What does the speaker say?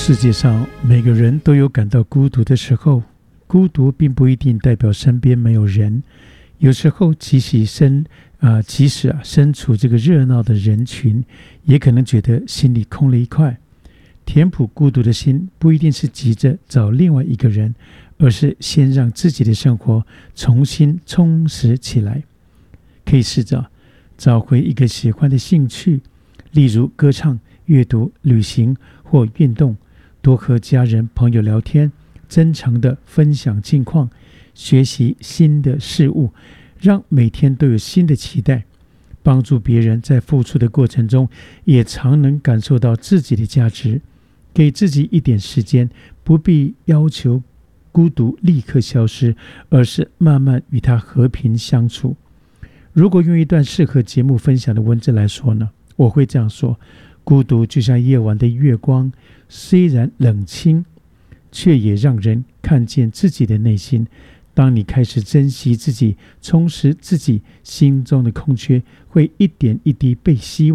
世界上每个人都有感到孤独的时候，孤独并不一定代表身边没有人，有时候即使身处这个热闹的人群，也可能觉得心里空了一块。填补孤独的心，不一定是急着找另外一个人，而是先让自己的生活重新充实起来。可以试着找回一个喜欢的兴趣，例如歌唱、阅读、旅行或运动，多和家人朋友聊天，真诚地分享近况，学习新的事物，让每天都有新的期待，帮助别人在付出的过程中也常能感受到自己的价值。给自己一点时间，不必要求孤独立刻消失，而是慢慢与它和平相处。如果用一段适合节目分享的文字来说呢，我会这样说：孤独就像夜晚的月光，虽然冷清，却也让人看见自己的内心。当你开始珍惜自己，充实自己，心中的空缺会一点一滴被希望